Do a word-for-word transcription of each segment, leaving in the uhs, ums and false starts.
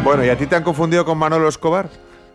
Bueno, ¿y a ti te han confundido con Manolo Escobar?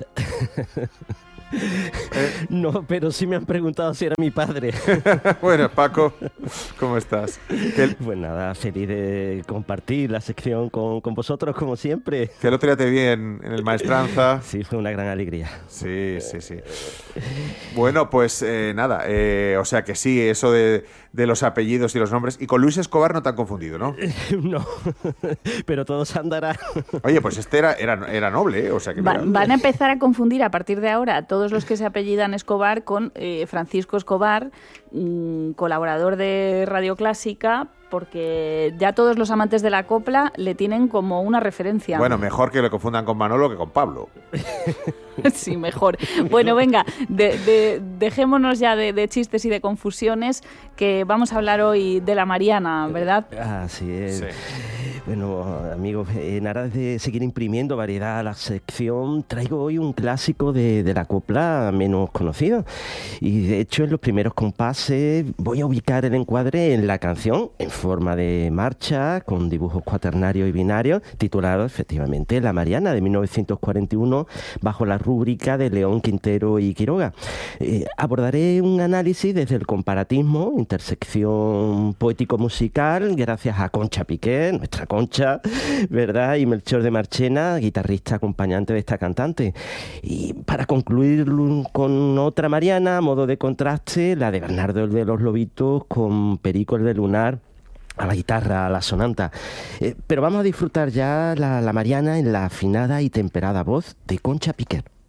¿Eh? No, pero sí me han preguntado si era mi padre. Bueno, Paco, ¿cómo estás? ¿Qué... Pues nada, feliz de compartir la sección con, con vosotros, como siempre. Que el otro día te vi en, en el Maestranza. Sí, fue una gran alegría. Sí, sí, sí. Bueno, pues eh, nada, eh, o sea que sí, eso de, de los apellidos y los nombres. Y con Luis Escobar no te han confundido, ¿no? No, pero todos andarán. Oye, pues este era, era, era noble, ¿eh? O sea que Va, mira. Van a empezar a confundir a partir de ahora a todos los que se apellidan Escobar con eh, Francisco Escobar, mmm, colaborador de Radio Clásica, porque ya todos los amantes de la copla le tienen como una referencia. Bueno, mejor que lo confundan con Manolo que con Pablo. Sí, mejor. Bueno, venga, de, de, dejémonos ya de, de chistes y de confusiones, que vamos a hablar hoy de la Mariana, ¿verdad? Así es. Sí. Bueno, amigos, en aras de seguir imprimiendo variedad a la sección, traigo hoy un clásico de, de la copla menos conocido. Y de hecho, en los primeros compases voy a ubicar el encuadre en la canción, en forma de marcha, con dibujos cuaternarios y binarios, titulado efectivamente La Mariana, de mil novecientos cuarenta y uno, bajo la rúbrica de León, Quintero y Quiroga. Eh, abordaré un análisis desde el comparatismo, intersección poético-musical, gracias a Concha Piqué, nuestra Concha, ¿verdad? Y Melchor de Marchena, guitarrista acompañante de esta cantante. Y para concluir con otra Mariana, a modo de contraste, la de Bernardo el de los Lobitos con Perico el de Lunar, a la guitarra, a la sonanta. Eh, pero vamos a disfrutar ya la, la Mariana en la afinada y temperada voz de Concha Piqué.